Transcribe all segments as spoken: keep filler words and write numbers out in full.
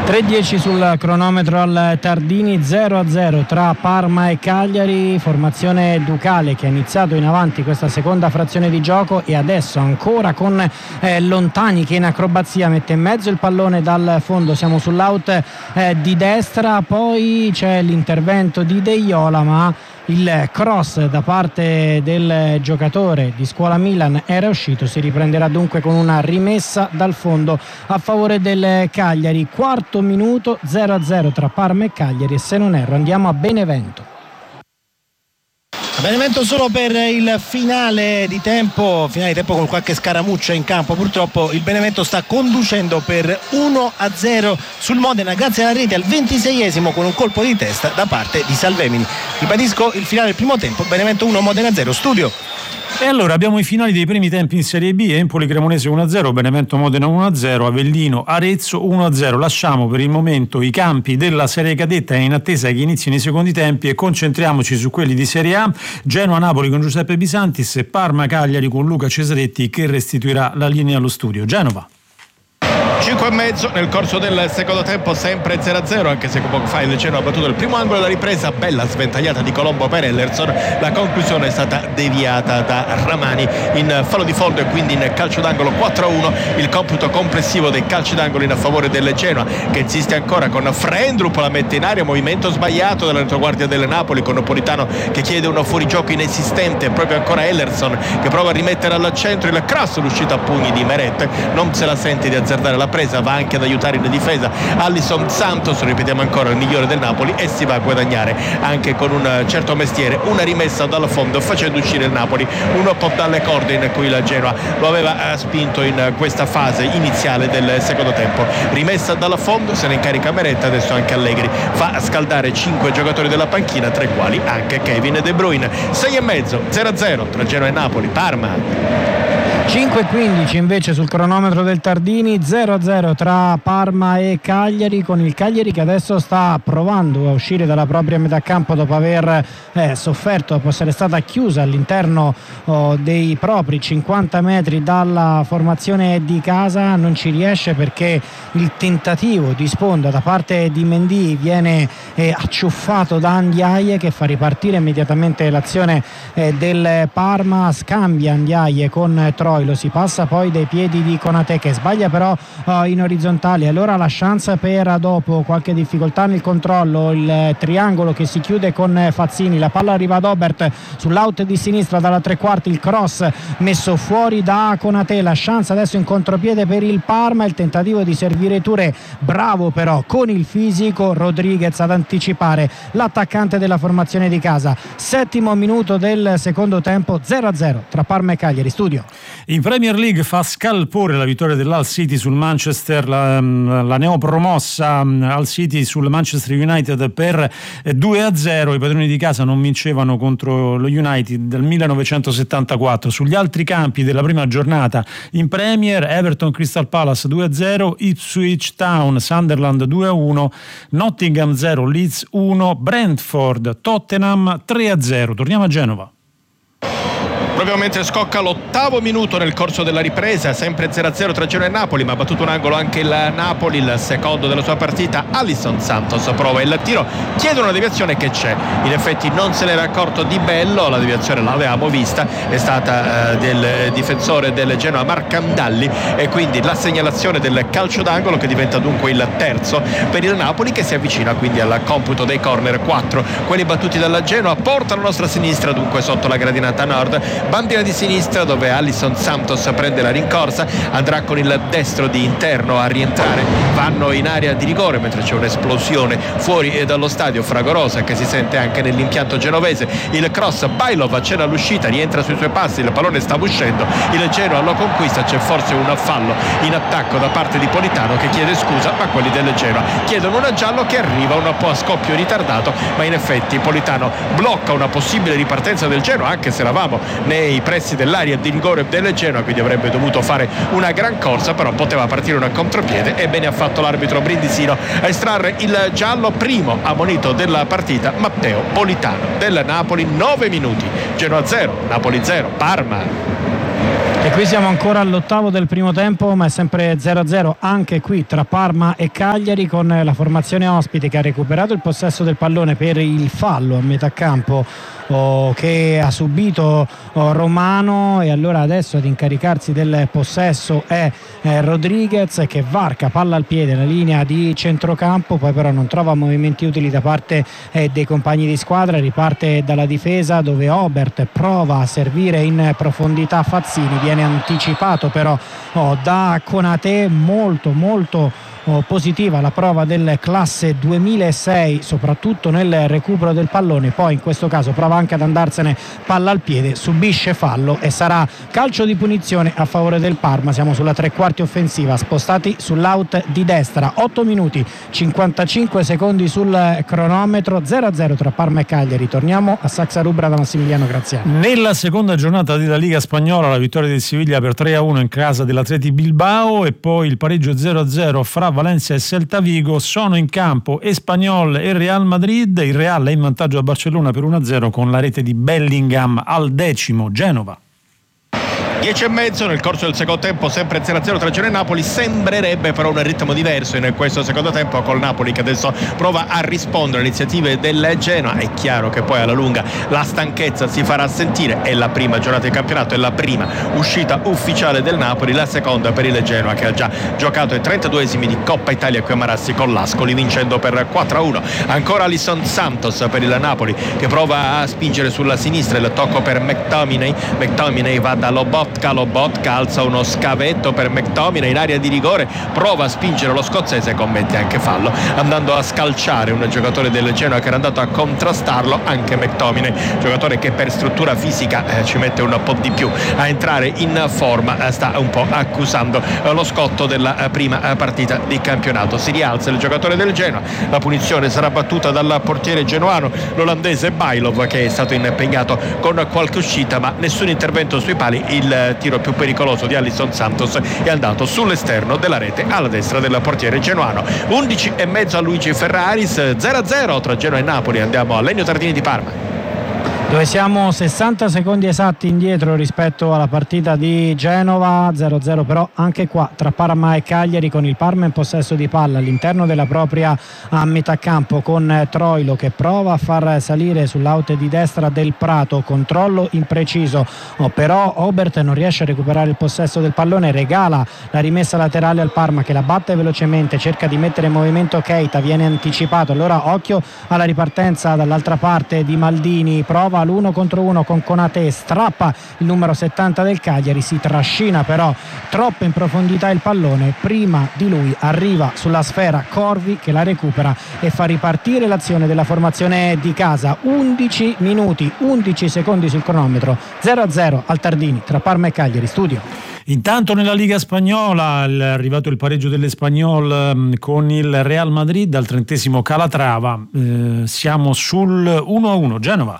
tre dieci sul cronometro al Tardini, zero a zero tra Parma e Cagliari, formazione Ducale che ha iniziato in avanti questa seconda frazione di gioco e adesso ancora con eh, Lontani che in acrobazia mette in mezzo il pallone dal fondo. Siamo sull'out eh, di destra, poi c'è l'intervento di De Iola, ma il cross da parte del giocatore di Scuola Milan era uscito. Si riprenderà dunque con una rimessa dal fondo a favore del Cagliari. Quarto minuto, zero a zero tra Parma e Cagliari, e se non erro andiamo a Benevento. Benevento solo per il finale di tempo, finale di tempo con qualche scaramuccia in campo. Purtroppo il Benevento sta conducendo per uno a zero sul Modena grazie alla rete al ventiseiesimo con un colpo di testa da parte di Salvemini. Ribadisco il finale del primo tempo, Benevento uno, Modena zero. Studio. E allora abbiamo i finali dei primi tempi in Serie B: Empoli Cremonese uno a zero, Benevento Modena uno a zero, Avellino Arezzo uno a zero. Lasciamo per il momento i campi della Serie Cadetta in attesa che inizino i secondi tempi e concentriamoci su quelli di Serie A. Genoa Napoli con Giuseppe Bisantis e Parma Cagliari con Luca Cesaretti che restituirà la linea allo studio. Genova. cinque e mezzo nel corso del secondo tempo, sempre zero a zero, anche se poco fa il Genoa ha battuto il primo angolo della ripresa. Bella sventagliata di Colombo per Ellerson, la conclusione è stata deviata da Ramani in fallo di fondo e quindi in calcio d'angolo. Quattro a uno il computo complessivo dei calci d'angolo in favore del Genoa, che insiste ancora con Frendrup, la mette in aria, movimento sbagliato della retroguardia del Napoli con Politano che chiede uno fuorigioco inesistente, proprio ancora Ellerson che prova a rimettere al centro il cross, l'uscita a pugni di Meret, non se la sente di azzardare la presa, va anche ad aiutare in difesa Alisson Santos, ripetiamo ancora il migliore del Napoli, e si va a guadagnare anche con un certo mestiere una rimessa dal fondo facendo uscire il Napoli un po' dalle corde in cui la Genoa lo aveva spinto in questa fase iniziale del secondo tempo. Rimessa dal fondo, se ne incarica Meretta, adesso anche Allegri fa scaldare cinque giocatori della panchina, tra i quali anche Kevin De Bruyne. sei e mezzo, zero a zero tra Genoa e Napoli. Parma. cinque e quindici invece sul cronometro del Tardini, zero a zero tra Parma e Cagliari, con il Cagliari che adesso sta provando a uscire dalla propria metà campo dopo aver eh, sofferto, dopo essere stata chiusa all'interno oh, dei propri cinquanta metri dalla formazione di casa. Non ci riesce perché il tentativo di sponda da parte di Mendy viene eh, acciuffato da Ndiaye, che fa ripartire immediatamente l'azione eh, del Parma. Scambia Ndiaye con Troilo, si passa poi dai piedi di Konate che sbaglia però uh, in orizzontale. Allora la chance per dopo qualche difficoltà nel controllo, il triangolo che si chiude con Fazzini, la palla arriva ad Obert sull'out di sinistra dalla tre quarti, il cross messo fuori da Konate, la chance adesso in contropiede per il Parma, il tentativo di servire Touré, bravo però con il fisico Rodriguez ad anticipare l'attaccante della formazione di casa. Settimo minuto del secondo tempo, zero a zero tra Parma e Cagliari. Studio. In Premier League fa scalpore la vittoria dell'Hull City sul Manchester, la, la neopromossa Hull City sul Manchester United per due a zero. I padroni di casa non vincevano contro lo United dal millenovecentosettantaquattro. Sugli altri campi della prima giornata in Premier, Everton Crystal Palace due a zero, Ipswich Town Sunderland due a uno, Nottingham zero, Leeds uno, Brentford Tottenham tre a zero. Torniamo a Genova. Proprio mentre scocca l'ottavo minuto nel corso della ripresa, sempre zero a zero tra Genoa e Napoli, ma ha battuto un angolo anche il Napoli, il secondo della sua partita. Alisson Santos prova il tiro, chiede una deviazione che c'è, in effetti non se n'era accorto Di Bello, la deviazione l'avevamo vista, è stata eh, del difensore del Genoa Marcandalli, e quindi la segnalazione del calcio d'angolo che diventa dunque il terzo per il Napoli, che si avvicina quindi al computo dei corner. Quattro quelli battuti dalla Genoa, porta la nostra sinistra dunque sotto la gradinata nord. Bandina di sinistra dove Alisson Santos prende la rincorsa, andrà con il destro di interno a rientrare, vanno in area di rigore mentre c'è un'esplosione fuori dallo stadio fragorosa che si sente anche nell'impianto genovese. Il cross, Bailov accena all'uscita, rientra sui suoi passi, il pallone stava uscendo, il Genoa lo conquista, c'è forse un fallo in attacco da parte di Politano che chiede scusa, ma quelli del Genoa chiedono una giallo che arriva un po' a scoppio ritardato, ma in effetti Politano blocca una possibile ripartenza del Genoa, anche se eravamo nei pressi dell'area di rigore del Genoa, quindi avrebbe dovuto fare una gran corsa, però poteva partire una contropiede, e bene ha fatto l'arbitro brindisino a estrarre il giallo. Primo ammonito della partita Matteo Politano del Napoli. Nove minuti, Genoa zero, Napoli zero, Parma. E qui siamo ancora all'ottavo del primo tempo, ma è sempre zero a zero anche qui tra Parma e Cagliari, con la formazione ospite che ha recuperato il possesso del pallone per il fallo a metà campo oh, che ha subito oh, Romano, e allora adesso ad incaricarsi del possesso è eh, Rodriguez, che varca palla al piede la linea di centrocampo, poi però non trova movimenti utili da parte eh, dei compagni di squadra, riparte dalla difesa dove Obert prova a servire in profondità Fazzini, viene anticipato però oh, da Konate. Molto molto oh, positiva la prova del classe duemilasei, soprattutto nel recupero del pallone, poi in questo caso prova anche ad andarsene palla al piede, subisce fallo e sarà calcio di punizione a favore del Parma. Siamo sulla tre quarti offensiva, spostati sull'out di destra, otto minuti cinquantacinque secondi sul cronometro, zero a zero tra Parma e Cagliari. Torniamo a Saxa Rubra da Massimiliano Graziani. Nella seconda giornata della Liga Spagnola la vittoria del Siviglia per tre a uno in casa dell'Atleti Bilbao e poi il pareggio zero a zero fra Valencia e Celta Vigo. Sono in campo Espanyol e Real Madrid. Il Real è in vantaggio a Barcellona per uno a zero con la rete di Bellingham al decimo. Genova. dieci e mezzo nel corso del secondo tempo, sempre zero a zero tra Genoa e Napoli. Sembrerebbe però un ritmo diverso in questo secondo tempo, col Napoli che adesso prova a rispondere alle iniziative del Genoa. È chiaro che poi alla lunga la stanchezza si farà sentire. È la prima giornata di campionato, è la prima uscita ufficiale del Napoli, la seconda per il Genoa che ha già giocato i trentaduesimi di Coppa Italia qui a Marassi con l'Ascoli, vincendo per quattro a uno. Ancora Alisson Santos per il Napoli che prova a spingere sulla sinistra, il tocco per McTominay. McTominay va da Lobotka, Lobotka alza uno scavetto per McTominay in area di rigore, prova a spingere lo scozzese e commette anche fallo, andando a scalciare un giocatore del Genoa che era andato a contrastarlo, anche McTominay, giocatore che per struttura fisica eh, ci mette un po' di più a entrare in forma, eh, sta un po' accusando eh, lo scotto della eh, prima eh, partita di campionato. Si rialza il giocatore del Genoa, la punizione sarà battuta dal portiere genuano, l'olandese Bailov, che è stato impegnato con qualche uscita ma nessun intervento sui pali. Il tiro più pericoloso di Alisson Santos è andato sull'esterno della rete alla destra del portiere genuano. undici e mezzo a Luigi Ferraris, zero a zero tra Genoa e Napoli. Andiamo a Legno Tardini di Parma, dove siamo sessanta secondi esatti indietro rispetto alla partita di Genova. Zero a zero però anche qua tra Parma e Cagliari, con il Parma in possesso di palla all'interno della propria a metà campo, con Troilo che prova a far salire sull'out di destra del Prato, controllo impreciso, oh, però Obert non riesce a recuperare il possesso del pallone, regala la rimessa laterale al Parma che la batte velocemente, cerca di mettere in movimento Keita, viene anticipato, allora occhio alla ripartenza dall'altra parte di Maldini, prova l'uno contro uno con Konate, strappa il numero settanta del Cagliari, si trascina però troppo in profondità il pallone, prima di lui arriva sulla sfera Corvi che la recupera e fa ripartire l'azione della formazione di casa. Undici minuti undici secondi sul cronometro, zero a zero al Tardini tra Parma e Cagliari. Studio. Intanto nella Liga Spagnola è arrivato il pareggio dell'Espanyol con il Real Madrid al trentesimo Calatrava. Eh, siamo sul uno a uno. Genova.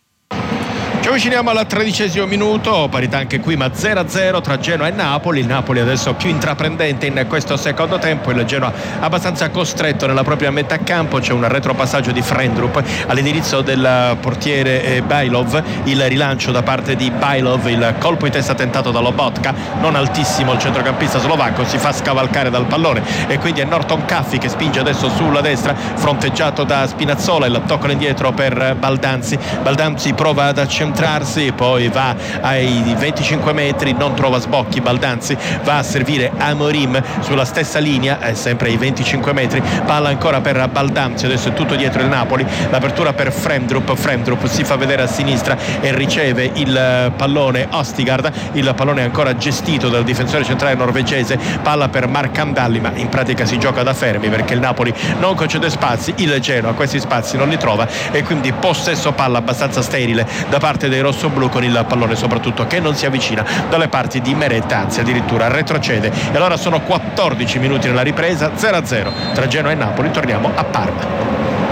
Ci avviciniamo al tredicesimo minuto, parità anche qui ma zero a zero tra Genoa e Napoli. Il Napoli adesso più intraprendente in questo secondo tempo, il Genoa abbastanza costretto nella propria metà campo. C'è un retropassaggio di Frendrup all'indirizzo del portiere Bailov, il rilancio da parte di Bailov, il colpo di testa tentato da Lobotka, non altissimo il centrocampista slovacco, si fa scavalcare dal pallone e quindi è Norton Caffi che spinge adesso sulla destra, fronteggiato da Spinazzola, il tocco indietro per Baldanzi. Baldanzi prova ad accentrare, poi va ai venticinque metri, non trova sbocchi Baldanzi, va a servire Amorim sulla stessa linea, è sempre ai venticinque metri, palla ancora per Baldanzi, adesso è tutto dietro il Napoli, l'apertura per Frendrup, Frendrup si fa vedere a sinistra e riceve il pallone Ostigard, il pallone è ancora gestito dal difensore centrale norvegese, palla per Marcandalli ma in pratica si gioca da fermi perché il Napoli non concede spazi, il Genoa questi spazi non li trova e quindi possesso palla abbastanza sterile da parte dei rossoblù, con il pallone soprattutto che non si avvicina dalle parti di Meretta, anzi addirittura retrocede. E allora sono quattordici minuti nella ripresa, zero a zero tra Genoa e Napoli. Torniamo a Parma.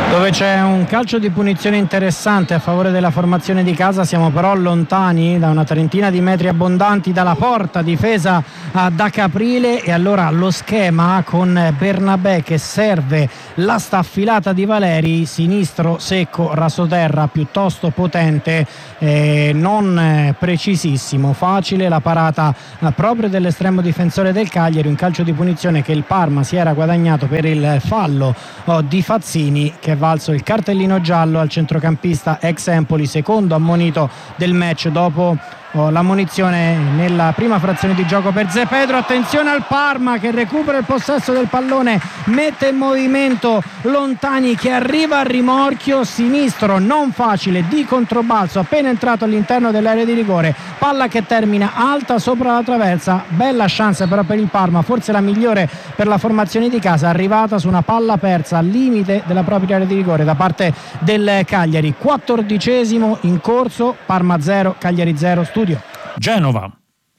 dove c'è un calcio di punizione interessante a favore della formazione di casa. Siamo però lontani da una trentina di metri abbondanti dalla porta difesa da Caprile, e allora lo schema con Bernabé che serve la staffilata di Valeri, sinistro secco, rasoterra piuttosto potente, eh, non precisissimo, facile la parata eh, proprio dell'estremo difensore del Cagliari, un calcio di punizione che il Parma si era guadagnato per il fallo oh, di Fazzini, che è valso il cartellino giallo al centrocampista ex Empoli, secondo ammonito del match dopo oh, l'ammonizione nella prima frazione di gioco per Zé Pedro. Attenzione al Parma che recupera il possesso del pallone, mette in movimento Lontani che arriva al rimorchio sinistro non facile di controbalzo appena entrato all'interno dell'area di rigore, palla che termina alta sopra la traversa, bella chance però per il Parma, forse la migliore per la formazione di casa, arrivata su una palla persa al limite della propria area di rigore da parte del Cagliari. Quattordicesimo in corso, Parma zero, Cagliari zero. Studio Genova.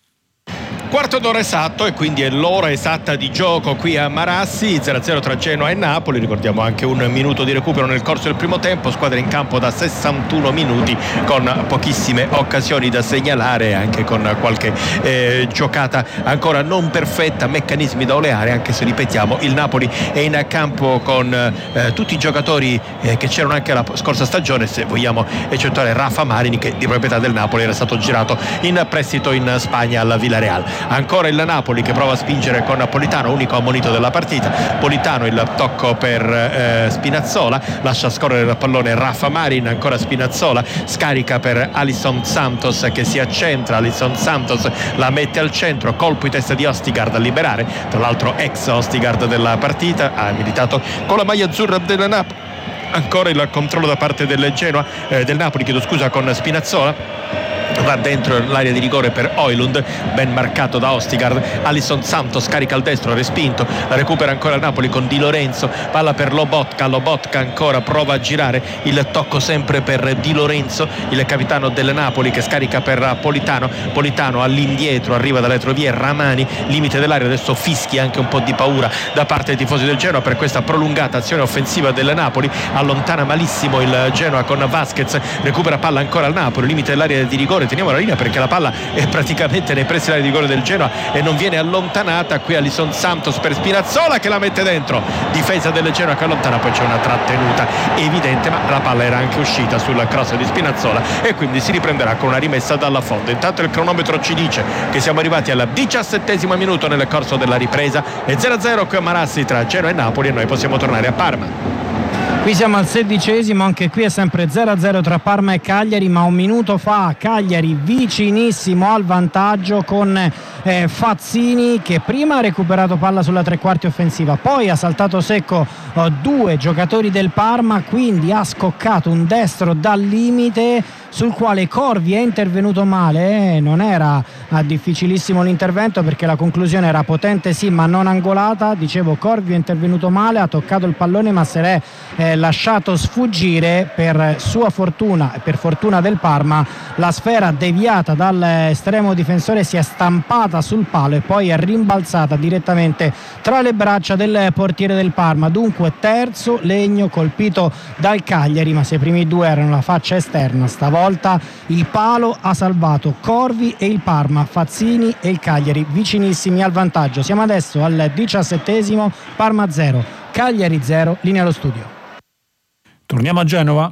Quarto d'ora esatto, e quindi è l'ora esatta di gioco qui a Marassi, zero a zero tra Genoa e Napoli. Ricordiamo anche un minuto di recupero nel corso del primo tempo, squadra in campo da sessantuno minuti con pochissime occasioni da segnalare, anche con qualche eh, giocata ancora non perfetta, meccanismi da oleare, anche se ripetiamo il Napoli è in campo con eh, tutti i giocatori eh, che c'erano anche la scorsa stagione, se vogliamo eccettuare Rafa Marini che di proprietà del Napoli era stato girato in prestito in Spagna alla Villarreal. Ancora il Napoli che prova a spingere con Politano, unico ammonito della partita. Politano, il tocco per eh, Spinazzola, lascia scorrere il pallone Rafa Marin, ancora Spinazzola, scarica per Alisson Santos che si accentra, Alisson Santos la mette al centro, colpo di testa di Ostigard a liberare, tra l'altro ex Ostigard della partita, ha militato con la maglia azzurra della Napoli. Ancora il controllo da parte del Genoa, eh, del Napoli, chiedo scusa, con Spinazzola. Va dentro l'area di rigore per Højlund, ben marcato da Ostigard. Alisson Santos carica al destro, respinto, la recupera ancora il Napoli con Di Lorenzo, palla per Lobotka, Lobotka ancora prova a girare, il tocco sempre per Di Lorenzo, il capitano del Napoli che scarica per Politano, Politano all'indietro, arriva dalle retrovie Ramani, limite dell'area, adesso fischi anche un po' di paura da parte dei tifosi del Genoa per questa prolungata azione offensiva del Napoli. Allontana malissimo il Genoa con Vasquez, recupera palla ancora al Napoli, limite dell'area di rigore, teniamo la linea perché la palla è praticamente nei pressi dell'area di rigore del Genoa e non viene allontanata. Qui Alisson Santos per Spinazzola che la mette dentro, difesa del Genoa che allontana, poi c'è una trattenuta evidente, ma la palla era anche uscita sul cross di Spinazzola e quindi si riprenderà con una rimessa dalla fonte. Intanto il cronometro ci dice che siamo arrivati al diciassettesimo minuto nel corso della ripresa e zero a zero qui a Marassi tra Genoa e Napoli, e noi possiamo tornare a Parma. Qui siamo al sedicesimo, anche qui è sempre zero a zero tra Parma e Cagliari, ma un minuto fa Cagliari vicinissimo al vantaggio con eh, Fazzini che prima ha recuperato palla sulla tre quarti offensiva, poi ha saltato secco oh, due giocatori del Parma, quindi ha scoccato un destro dal limite sul quale Corvi è intervenuto male, eh, non era ah, difficilissimo l'intervento perché la conclusione era potente sì ma non angolata. Dicevo, Corvi è intervenuto male, ha toccato il pallone ma se l'è eh, lasciato sfuggire. Per sua fortuna e per fortuna del Parma la sfera deviata dall'estremo difensore si è stampata sul palo e poi è rimbalzata direttamente tra le braccia del portiere del Parma. Dunque terzo legno colpito dal Cagliari, ma se i primi due erano la faccia esterna, stavolta volta il palo ha salvato Corvi e il Parma, Fazzini e il Cagliari vicinissimi al vantaggio. Siamo adesso al diciassettesimo, Parma zero, Cagliari zero, linea allo studio. Torniamo a Genova.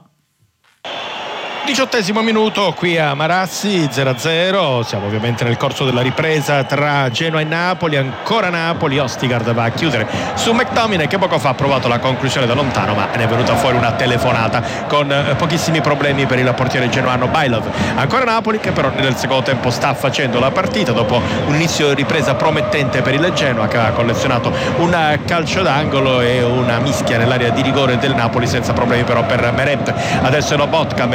Diciottesimo minuto qui a Marassi, zero a zero, siamo ovviamente nel corso della ripresa tra Genoa e Napoli, ancora Napoli, Ostigard va a chiudere su McTominay che poco fa ha provato la conclusione da lontano ma ne è venuta fuori una telefonata con eh, pochissimi problemi per il portiere genuano Bailov. Ancora Napoli che però nel secondo tempo sta facendo la partita dopo un inizio di ripresa promettente per il Genoa che ha collezionato un calcio d'angolo e una mischia nell'area di rigore del Napoli senza problemi però per Meret. Adesso è Lobotka, McTominay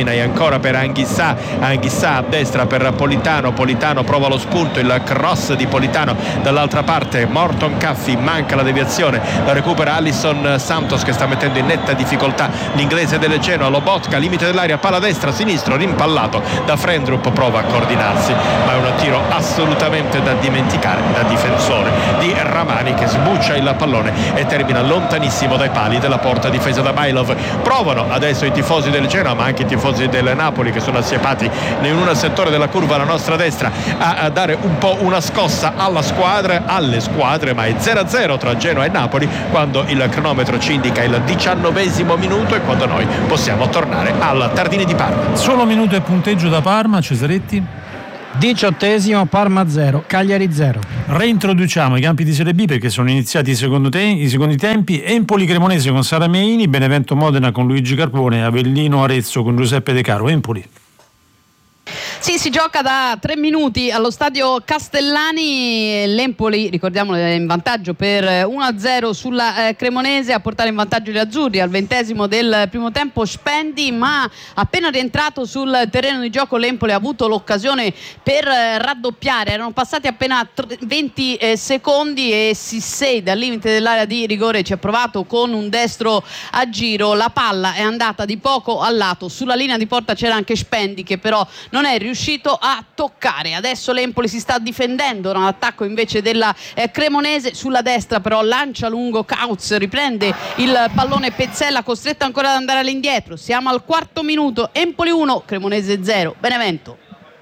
Lemina e ancora per Anghissà, Anghissà a destra per Politano, Politano prova lo spunto, il cross di Politano dall'altra parte, Morton Caffi, manca la deviazione, la recupera Alisson Santos che sta mettendo in netta difficoltà l'inglese del Genoa. Lobotka, limite dell'area, palla destra, sinistro, rimpallato da Frendrup, prova a coordinarsi, ma è un tiro assolutamente da dimenticare da difensore di Ramani che sbuccia il pallone e termina lontanissimo dai pali della porta difesa da Bailov. Provano adesso i tifosi del Genoa ma anche i tifosi del Napoli che sono assiepati in un settore della curva alla nostra destra a, a dare un po' una scossa alla squadra, alle squadre, ma è zero a zero tra Genoa e Napoli quando il cronometro ci indica il diciannovesimo minuto e quando noi possiamo tornare al Tardini di Parma. Solo minuto e punteggio da Parma, Cesaretti. Diciottesimo, Parma zero, Cagliari zero. Reintroduciamo i campi di Serie B perché sono iniziati i secondi, te- i secondi tempi. Empoli Cremonese con Sara Meini, Benevento Modena con Luigi Carpone, Avellino Arezzo con Giuseppe De Caro. Empoli. Sì, si gioca da tre minuti allo stadio Castellani. L'Empoli, ricordiamolo, è in vantaggio per uno a zero sulla eh, Cremonese. A portare in vantaggio gli azzurri al ventesimo del primo tempo Spendi, ma appena rientrato sul terreno di gioco l'Empoli ha avuto l'occasione per eh, raddoppiare. Erano passati appena venti eh, secondi e Sissei dal limite dell'area di rigore ci ha provato con un destro a giro. La palla è andata di poco al lato. Sulla linea di porta c'era anche Spendi che però non è riuscito a toccare. Adesso l'Empoli si sta difendendo dall'attacco invece della eh, Cremonese. Sulla destra però lancia lungo Kautz, riprende il pallone Pezzella, costretto ancora ad andare all'indietro. Siamo al quarto minuto, Empoli uno, Cremonese zero. Benevento.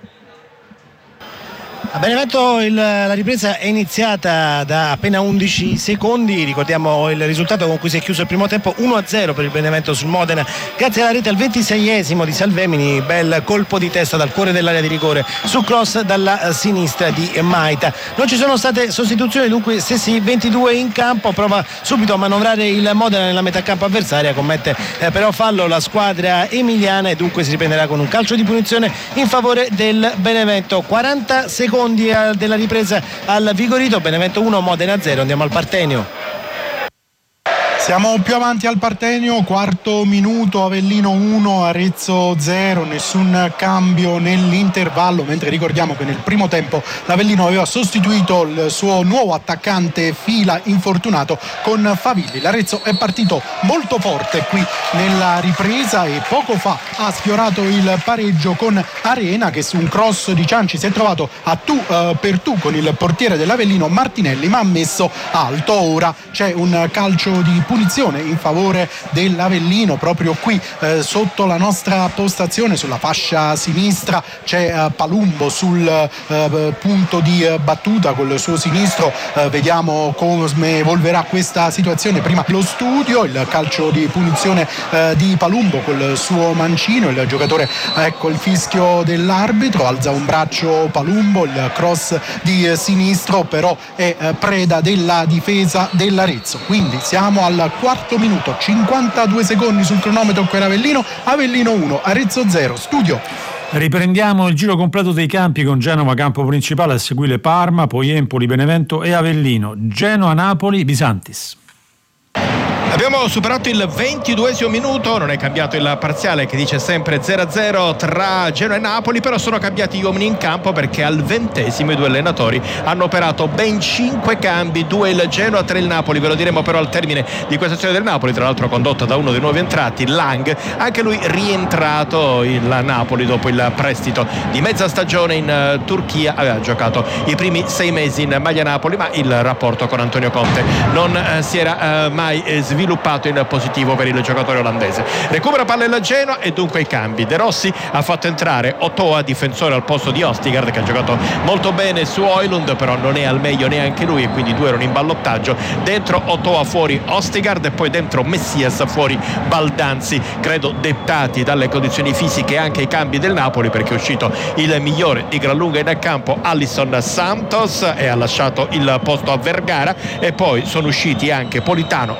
A Benevento il, la ripresa è iniziata da appena undici secondi, ricordiamo il risultato con cui si è chiuso il primo tempo, uno a zero per il Benevento sul Modena grazie alla rete al ventiseiesimo di Salvemini, bel colpo di testa dal cuore dell'area di rigore su cross dalla sinistra di Maita. Non ci sono state sostituzioni, dunque Sessi ventidue in campo, prova subito a manovrare il Modena nella metà campo avversaria, commette eh, però fallo la squadra emiliana e dunque si riprenderà con un calcio di punizione in favore del Benevento. quaranta secondi della ripresa al Vigorito, Benevento uno, Modena zero. Andiamo al Partenio. Siamo più avanti al Partenio, quarto minuto, Avellino uno, Arezzo zero, nessun cambio nell'intervallo, mentre ricordiamo che nel primo tempo l'Avellino aveva sostituito il suo nuovo attaccante Fila infortunato con Favilli. L'Arezzo è partito molto forte qui nella ripresa e poco fa ha sfiorato il pareggio con Arena che su un cross di Cianci si è trovato a tu eh, per tu con il portiere dell'Avellino Martinelli, ma ha messo alto. Ora c'è un calcio di punizione in favore dell'Avellino proprio qui eh, sotto la nostra postazione, sulla fascia sinistra c'è eh, Palumbo sul eh, punto di eh, battuta col suo sinistro. Eh, vediamo come evolverà questa situazione. Prima lo studio, il calcio di punizione eh, di Palumbo col suo mancino, il giocatore, ecco il fischio dell'arbitro, alza un braccio Palumbo, il cross di eh, sinistro però è eh, preda della difesa dell'Arezzo. Quindi siamo al quarto minuto, cinquantadue secondi sul cronometro per Avellino, Avellino uno, Arezzo zero. Studio. Riprendiamo il giro completo dei campi con Genova campo principale, a seguire Parma, poi Empoli, Benevento e Avellino. Genoa, Napoli, Bisantis. Abbiamo superato il ventiduesimo minuto, non è cambiato il parziale che dice sempre zero a zero tra Genoa e Napoli, però sono cambiati gli uomini in campo perché al ventesimo i due allenatori hanno operato ben cinque cambi, due il Genoa, tre il Napoli. Ve lo diremo però al termine di questa azione del Napoli, tra l'altro condotta da uno dei nuovi entrati, Lang, anche lui rientrato il Napoli dopo il prestito di mezza stagione in uh, Turchia, aveva giocato i primi sei mesi in maglia Napoli, ma il rapporto con Antonio Conte non uh, si era uh, mai eh, sviluppato sviluppato in positivo per il giocatore olandese. Recupera palla il Genoa e dunque i cambi. De Rossi ha fatto entrare Otoa, difensore al posto di Ostigard, che ha giocato molto bene su Højlund, però non è al meglio neanche lui e quindi due erano in ballottaggio. Dentro Otoa, fuori Ostigard, e poi dentro Messias, fuori Baldanzi, credo dettati dalle condizioni fisiche e anche i cambi del Napoli, perché è uscito il migliore di gran lunga in campo, Alisson Santos, e ha lasciato il posto a Vergara, e poi sono usciti anche Politano, ammonito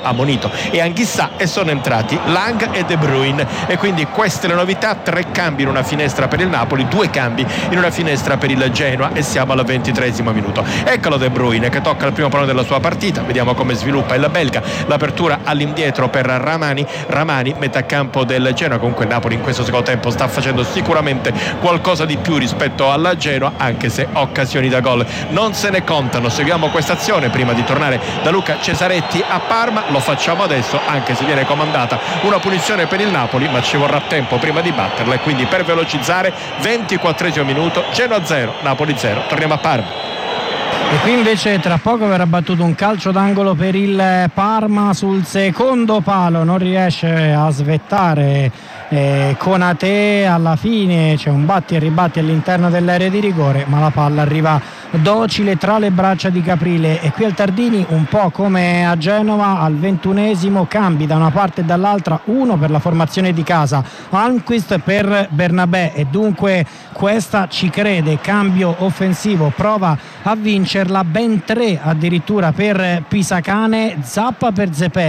e Anghissà, e sono entrati Lang e De Bruyne, e quindi queste le novità: tre cambi in una finestra per il Napoli, due cambi in una finestra per il Genoa, e siamo al ventitreesimo minuto. Eccolo De Bruyne che tocca il primo pallone della sua partita, vediamo come sviluppa il belga, l'apertura all'indietro per Ramani, Ramani metà campo del Genoa. Comunque il Napoli in questo secondo tempo sta facendo sicuramente qualcosa di più rispetto alla Genoa, anche se occasioni da gol non se ne contano. Seguiamo questa azione prima di tornare da Luca Cesaretti a Parma, lo facciamo adesso, anche se viene comandata una punizione per il Napoli, ma ci vorrà tempo prima di batterla, e quindi per velocizzare, ventiquattresimo minuto, Genoa zero, Napoli zero. Torniamo a Parma. E qui invece tra poco verrà battuto un calcio d'angolo per il Parma sul secondo palo, non riesce a svettare eh, Konate, alla fine c'è un batti e ribatti all'interno dell'area di rigore, ma la palla arriva docile tra le braccia di Caprile. E qui al Tardini, un po' come a Genova, al ventunesimo cambi da una parte e dall'altra, uno per la formazione di casa, Almqvist per Bernabé, e dunque questa ci crede, cambio offensivo, prova a vincerla, ben tre addirittura per Pisacane, Zappa per Zepè.